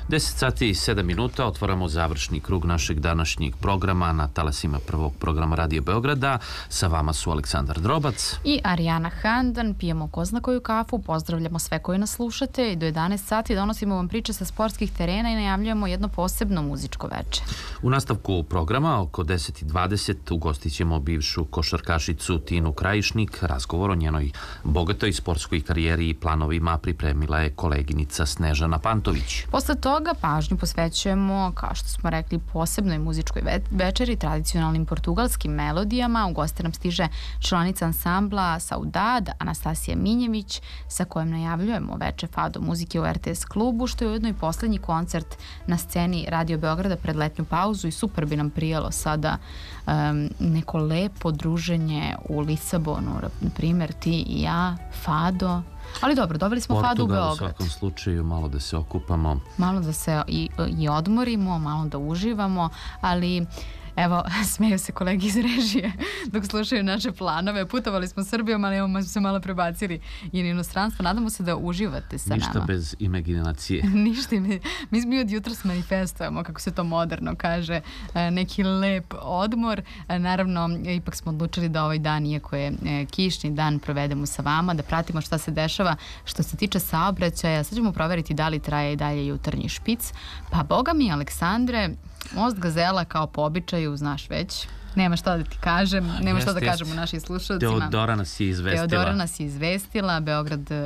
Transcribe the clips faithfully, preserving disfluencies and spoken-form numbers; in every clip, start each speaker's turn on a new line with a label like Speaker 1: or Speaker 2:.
Speaker 1: deset sati i sedam minuta otvaramo završni krug našeg današnjeg programa na talasima prvog programa Radio Beograda. Sa vama su Aleksandar Drobac
Speaker 2: i Arijana Handan. Pijemo ko zna koju kafu, pozdravljamo sve koji nas slušate i do jedanaest sati donosimo vam priče sa sportskih terena i najavljujemo jedno posebno muzičko veče.
Speaker 1: U nastavku programa oko deset i dvadeset ugostit ćemo bivšu košarkašicu Tinu Krajišnik. Razgovor o njenoj bogatoj sportskoj karijeri i planovima pripremila je koleginica Snežana Pantović.
Speaker 2: Posle toga pažnju posvećujemo, kao što smo rekli, posebnoj muzičkoj večeri, tradicionalnim portugalskim melodijama. U goste nam stiže članica ansambla Saudade, Anastasija Minjević, sa kojom najavljujemo veče fado muzike u er te es klubu, što je ujedno i poslednji koncert na sceni Radio Beograda pred letnju pauzu i super bi nam prijelo sada um, neko lepo druženje u Lisabonu, na primjer ti i ja, fado. Ali dobro, dobili smo fadu u Beograd.
Speaker 1: Portugal u svakom slučaju, malo da se okupamo.
Speaker 2: Malo da se i, i odmorimo, malo da uživamo, ali evo, smeju se kolegi iz režije dok slušaju naše planove. Putovali smo Srbijom, ali evo se malo prebacili i na inostranstvo. Nadamo se da uživate sa
Speaker 1: Ništa
Speaker 2: nama.
Speaker 1: Ništa bez imaginacije.
Speaker 2: Ništa. Mi, mi smo od jutros manifestujemo, kako se to moderno kaže, neki lep odmor. Naravno, ipak smo odlučili da ovaj dan, iako je kišni dan, provedemo sa vama, da pratimo šta se dešava što se tiče saobraćaja. Sad ćemo proveriti da li traje i dalje jutarnji špic. Pa boga mi, Aleksandre, Most Gazela kao po običaju, znaš već, nema šta da ti kažem, nema jest, šta da kažemo našim slušalcima.
Speaker 1: Teodora nas je izvestila.
Speaker 2: Teodora nas je izvestila, Beograd uh,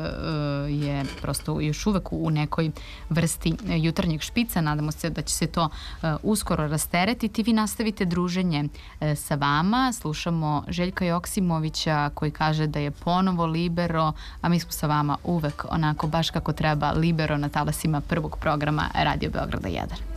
Speaker 2: je prosto još uvek u nekoj vrsti jutarnjeg špica, nadamo se da će se to uh, uskoro rasteretiti. Vi nastavite druženje uh, sa vama, slušamo Željka Joksimovića koji kaže da je ponovo libero, a mi smo sa vama uvek onako baš kako treba libero na talasima prvog programa Radio Beograda jedan.